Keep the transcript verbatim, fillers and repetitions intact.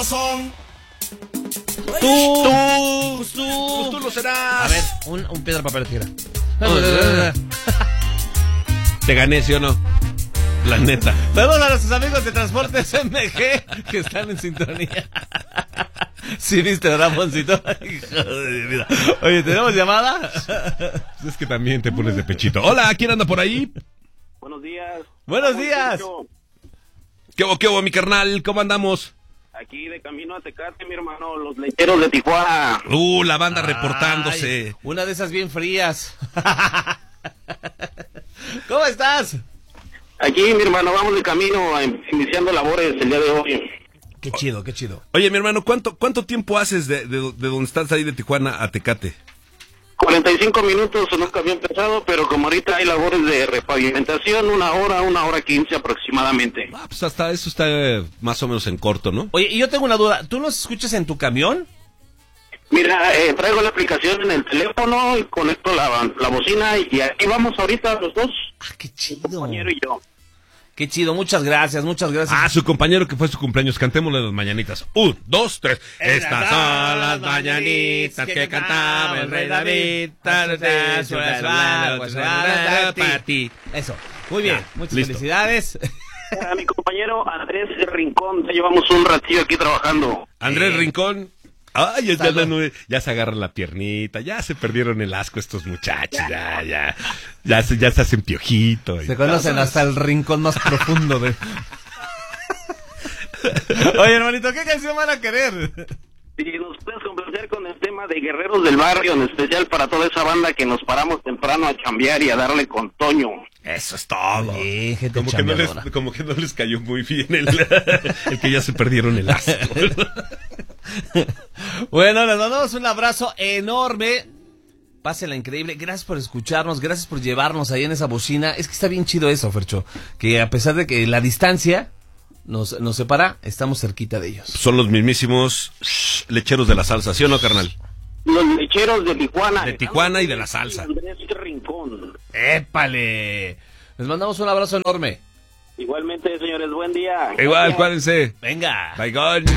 razón. Tú, tú, Pues tú, pues tú lo serás. A ver, un, un piedra, papel, tijera. Te gané, ¿sí o no? La neta. Saludos a nuestros amigos de Transportes M G que están en sintonía. Sí, viste, Ramoncito. Hijo de mi vida. Oye, ¿tenemos llamada? Es que también te pones de pechito. Hola, ¿quién anda por ahí? Buenos días. Buenos días. ¿Qué hubo, qué hubo, mi carnal? ¿Cómo andamos? Aquí de camino a Tecate, mi hermano, los lecheros de Tijuana. Uh, la banda Ay, reportándose. Una de esas bien frías. ¿Cómo estás? Aquí, mi hermano, vamos de camino, a, iniciando labores el día de hoy. Qué chido, qué chido. Oye, mi hermano, ¿cuánto cuánto tiempo haces de, de, de donde estás ahí de Tijuana a Tecate? cuarenta y cinco minutos, nunca había empezado, pero como ahorita hay labores de repavimentación, una hora, una hora quince aproximadamente. Ah, pues hasta eso está eh, más o menos en corto, ¿no? Oye, y yo tengo una duda. ¿Tú nos escuchas en tu camión? Mira, eh, traigo la aplicación en el teléfono y conecto la, la bocina y aquí vamos ahorita los dos, Ah, qué mi chido. compañero y yo. Qué chido, muchas gracias, muchas gracias. Ah, su compañero que fue su cumpleaños, cantémosle las mañanitas. Un, dos, tres. Estas son las mañanitas que cantaba el rey David. Para ti. Eso, muy bien, Ya, muchas listo. felicidades. A mi compañero Andrés Rincón, ya llevamos un ratillo aquí trabajando. Andrés Sí. Rincón. Ay, ya, ya, Salud. no- ya se agarran la piernita, ya se perdieron el asco estos muchachos, ya, ya, ya se, ya se hacen piojito. y- Se conocen hasta el rincón más profundo de... Oye, hermanito, ¿qué canción van a querer? Y nos puedes complacer con el tema de Guerreros del Barrio, en especial para toda esa banda que nos paramos temprano a chambear y a darle con Toño. Eso es todo. Sí, gente Como que, no les, chambeadora. como que no les cayó muy bien el, el que ya se perdieron el asco. Bueno, les mandamos un abrazo enorme. Pásenla increíble. Gracias por escucharnos, gracias por llevarnos ahí en esa bocina. Es que está bien chido eso, Fercho. Que a pesar de que la distancia nos, nos separa, estamos cerquita de ellos. Son los mismísimos shh, lecheros de la salsa, ¿sí o no, carnal? Los lecheros de Tijuana. De Tijuana y de la salsa. Andrés Rincón. ¡Épale! Les mandamos un abrazo enorme. Igualmente, señores, buen día. Igual, Gracias. cuídense. Venga. Bye, gone.